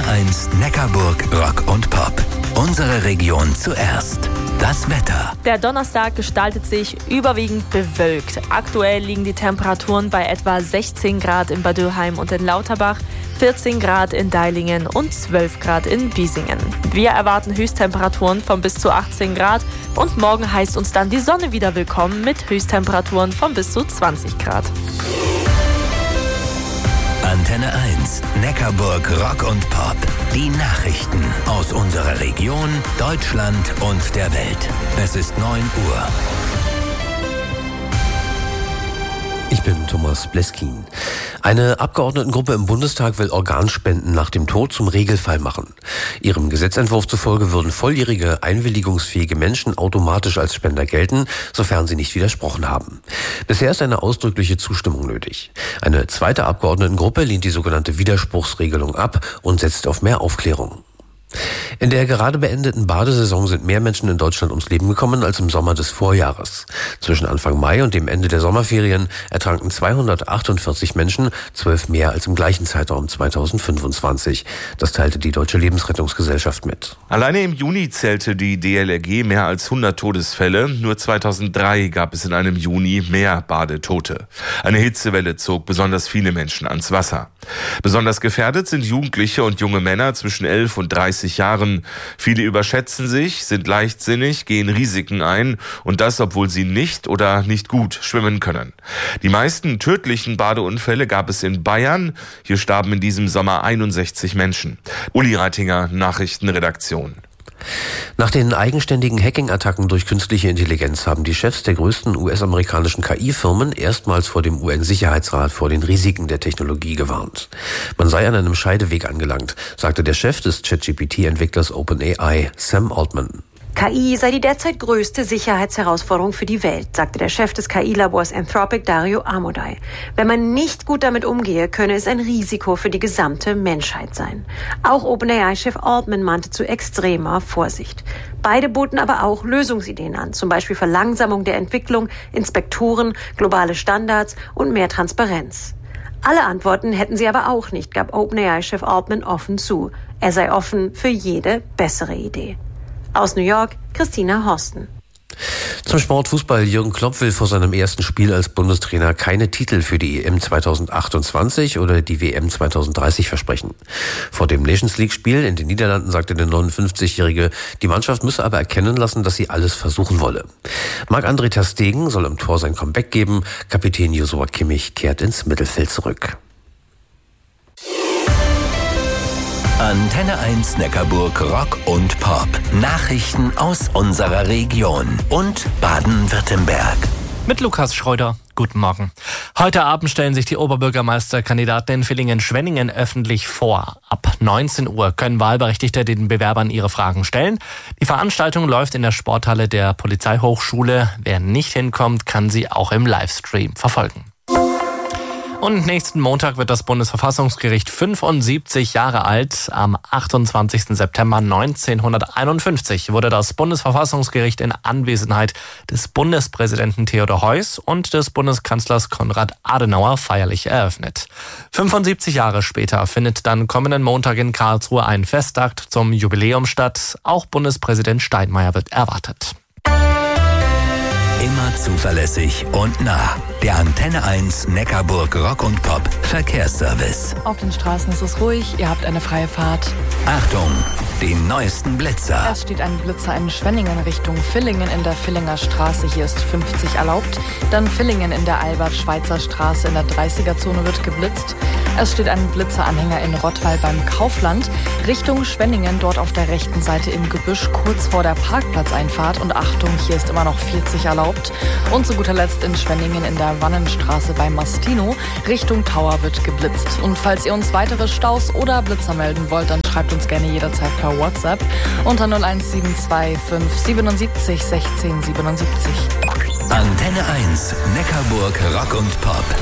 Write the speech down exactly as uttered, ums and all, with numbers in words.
eins Neckarburg Rock und Pop. Unsere Region zuerst. Das Wetter. Der Donnerstag gestaltet sich überwiegend bewölkt. Aktuell liegen die Temperaturen bei etwa sechzehn Grad in Bad Dürkheim und in Lauterbach, vierzehn Grad in Deilingen und zwölf Grad in Biesingen. Wir erwarten Höchsttemperaturen von bis zu achtzehn Grad und morgen heißt uns dann die Sonne wieder willkommen mit Höchsttemperaturen von bis zu zwanzig Grad. Antenne eins, Neckarburg Rock und Pop. Die Nachrichten aus unserer Region, Deutschland und der Welt. Es ist neun Uhr. Ich bin Thomas Bleskin. Eine Abgeordnetengruppe im Bundestag will Organspenden nach dem Tod zum Regelfall machen. Ihrem Gesetzentwurf zufolge würden volljährige, einwilligungsfähige Menschen automatisch als Spender gelten, sofern sie nicht widersprochen haben. Bisher ist eine ausdrückliche Zustimmung nötig. Eine zweite Abgeordnetengruppe lehnt die sogenannte Widerspruchsregelung ab und setzt auf mehr Aufklärung. In der gerade beendeten Badesaison sind mehr Menschen in Deutschland ums Leben gekommen als im Sommer des Vorjahres. Zwischen Anfang Mai und dem Ende der Sommerferien ertranken zweihundertachtundvierzig Menschen, zwölf mehr als im gleichen Zeitraum zweitausendfünfundzwanzig. Das teilte die Deutsche Lebensrettungsgesellschaft mit. Alleine im Juni zählte die D L R G mehr als hundert Todesfälle. Nur zweitausenddrei gab es in einem Juni mehr Badetote. Eine Hitzewelle zog besonders viele Menschen ans Wasser. Besonders gefährdet sind Jugendliche und junge Männer zwischen elf und dreißig Jahren. Viele überschätzen sich, sind leichtsinnig, gehen Risiken ein und das, obwohl sie nicht oder nicht gut schwimmen können. Die meisten tödlichen Badeunfälle gab es in Bayern. Hier starben in diesem Sommer einundsechzig Menschen. Uli Reitinger, Nachrichtenredaktion. Nach den eigenständigen Hacking-Attacken durch künstliche Intelligenz haben die Chefs der größten U S-amerikanischen K I-Firmen erstmals vor dem U N-Sicherheitsrat vor den Risiken der Technologie gewarnt. Man sei an einem Scheideweg angelangt, sagte der Chef des ChatGPT-Entwicklers OpenAI, Sam Altman. K I sei die derzeit größte Sicherheitsherausforderung für die Welt, sagte der Chef des K I-Labors Anthropic, Dario Amodei. Wenn man nicht gut damit umgehe, könne es ein Risiko für die gesamte Menschheit sein. Auch OpenAI-Chef Altman mahnte zu extremer Vorsicht. Beide boten aber auch Lösungsideen an, zum Beispiel Verlangsamung der Entwicklung, Inspektoren, globale Standards und mehr Transparenz. Alle Antworten hätten sie aber auch nicht, gab OpenAI-Chef Altman offen zu. Er sei offen für jede bessere Idee. Aus New York, Christina Horsten. Zum Sportfußball. Jürgen Klopp will vor seinem ersten Spiel als Bundestrainer keine Titel für die E M zweitausendachtundzwanzig oder die W M zweitausenddreißig versprechen. Vor dem Nations League-Spiel in den Niederlanden sagte der neunundfünfzigjährige, die Mannschaft müsse aber erkennen lassen, dass sie alles versuchen wolle. Marc-André ter Stegen soll im Tor sein Comeback geben. Kapitän Joshua Kimmich kehrt ins Mittelfeld zurück. Antenne eins Neckarburg Rock und Pop. Nachrichten aus unserer Region und Baden-Württemberg. Mit Lukas Schreuder. Guten Morgen. Heute Abend stellen sich die Oberbürgermeisterkandidaten in Villingen-Schwenningen öffentlich vor. Ab neunzehn Uhr können Wahlberechtigte den Bewerbern ihre Fragen stellen. Die Veranstaltung läuft in der Sporthalle der Polizeihochschule. Wer nicht hinkommt, kann sie auch im Livestream verfolgen. Und nächsten Montag wird das Bundesverfassungsgericht fünfundsiebzig Jahre alt. Am achtundzwanzigsten September neunzehnhunderteinundfünfzig wurde das Bundesverfassungsgericht in Anwesenheit des Bundespräsidenten Theodor Heuss und des Bundeskanzlers Konrad Adenauer feierlich eröffnet. fünfundsiebzig Jahre später findet dann kommenden Montag in Karlsruhe ein Festakt zum Jubiläum statt. Auch Bundespräsident Steinmeier wird erwartet. Immer zuverlässig und nah. Der Antenne eins Neckarburg Rock und Pop Verkehrsservice. Auf den Straßen ist es ruhig, ihr habt eine freie Fahrt. Achtung, den neuesten Blitzer. Es steht ein Blitzer in Schwenningen Richtung Villingen in der Villinger Straße. Hier ist fünfzig erlaubt. Dann Villingen in der Albert-Schweitzer Straße in der dreißiger-Zone wird geblitzt. Es steht ein Blitzeranhänger in Rottweil beim Kaufland. Richtung Schwenningen, dort auf der rechten Seite im Gebüsch, kurz vor der Parkplatzeinfahrt. Und Achtung, hier ist immer noch vierzig erlaubt. Und zu guter Letzt in Schwenningen in der Wannenstraße bei Mastino. Richtung Tower wird geblitzt. Und falls ihr uns weitere Staus oder Blitzer melden wollt, dann schreibt uns gerne jederzeit per WhatsApp unter null eins sieben zwei fünf siebenundsiebzig sechzehn siebenundsiebzig. Antenne eins Neckarburg Rock und Pop.